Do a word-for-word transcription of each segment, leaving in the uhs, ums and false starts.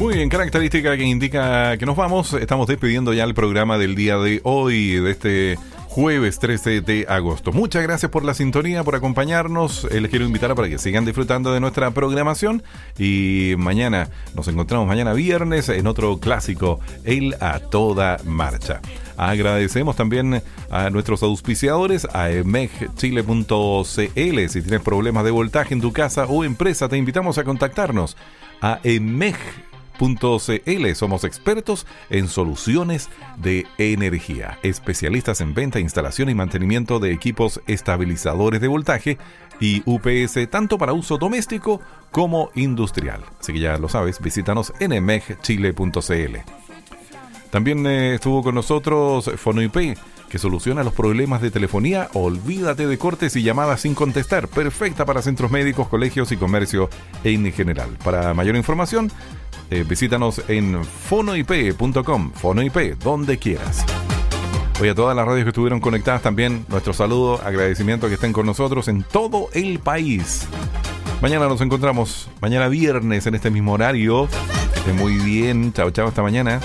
Muy bien, característica que indica que nos vamos. Estamos despidiendo ya el programa del día de hoy, de este jueves trece de agosto. Muchas gracias por la sintonía, por acompañarnos. Eh, les quiero invitar para que sigan disfrutando de nuestra programación. Y mañana, nos encontramos mañana viernes en otro clásico, el A Toda Marcha. Agradecemos también a nuestros auspiciadores, a e m e g chile punto c l. Si tienes problemas de voltaje en tu casa o empresa, te invitamos a contactarnos a e m e g punto c l. Somos expertos en soluciones de energía, especialistas en venta, instalación y mantenimiento de equipos estabilizadores de voltaje y U P S, tanto para uso doméstico como industrial. Así que ya lo sabes, visítanos en e m e g chile punto c l. También eh, estuvo con nosotros FonoIP, que soluciona los problemas de telefonía. Olvídate de cortes y llamadas sin contestar. Perfecta para centros médicos, colegios y comercio en general. Para mayor información, eh, visítanos en fonoip punto com. FonoIP, donde quieras. Hoy a todas las radios que estuvieron conectadas también, nuestro saludo, agradecimiento que estén con nosotros en todo el país. Mañana nos encontramos, mañana viernes en este mismo horario. Que estén muy bien. Chao, chao, hasta mañana.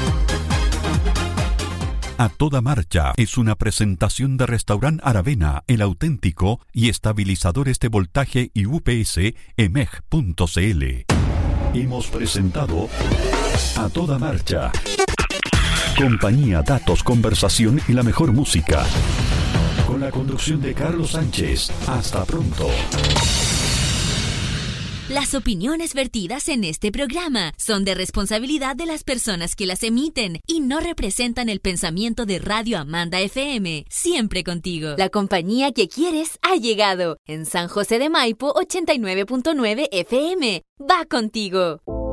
A Toda Marcha es una presentación de Restaurant Aravena, El Auténtico y estabilizadores de voltaje y U P S e m e g punto c l. Hemos presentado A Toda Marcha. Compañía, datos, conversación y la mejor música. Con la conducción de Carlos Sánchez. Hasta pronto. Las opiniones vertidas en este programa son de responsabilidad de las personas que las emiten y no representan el pensamiento de Radio Amanda F M. Siempre contigo. La compañía que quieres ha llegado. En San José de Maipo, ochenta y nueve punto nueve F M. Va contigo.